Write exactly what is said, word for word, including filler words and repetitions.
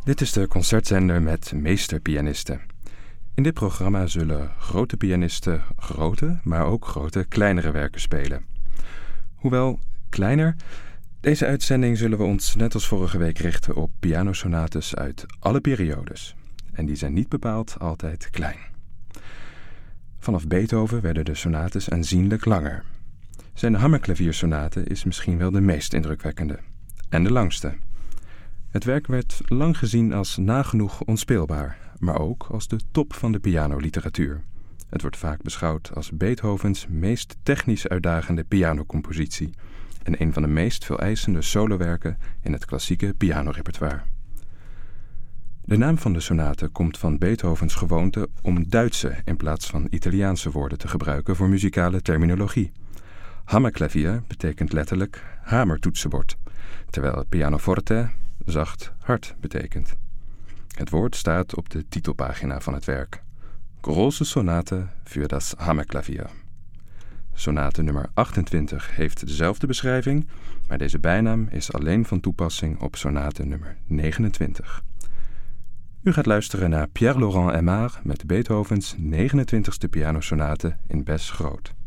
Dit is de concertzender met meesterpianisten. In dit programma zullen grote pianisten grote, maar ook grote kleinere werken spelen. Hoewel kleiner, deze uitzending zullen we ons net als vorige week richten op pianosonates uit alle periodes. En die zijn niet bepaald altijd klein. Vanaf Beethoven werden de sonates aanzienlijk langer. Zijn Hammerklaviersonate is misschien wel de meest indrukwekkende. En de langste. Het werk werd lang gezien als nagenoeg onspeelbaar, maar ook als de top van de pianoliteratuur. Het wordt vaak beschouwd als Beethovens meest technisch uitdagende pianocompositie en een van de meest veeleisende solowerken in het klassieke pianorepertoire. De naam van de sonate komt van Beethovens gewoonte om Duitse in plaats van Italiaanse woorden te gebruiken voor muzikale terminologie. Hammerklavier betekent letterlijk hamertoetsenbord, terwijl pianoforte zacht hard betekent. Het woord staat op de titelpagina van het werk. Große Sonate für das Hammerklavier. Sonate nummer achtentwintig heeft dezelfde beschrijving, maar deze bijnaam is alleen van toepassing op sonate nummer negenentwintig. U gaat luisteren naar Pierre Laurent Aimard met Beethovens negenentwintigste pianosonate in Bes groot.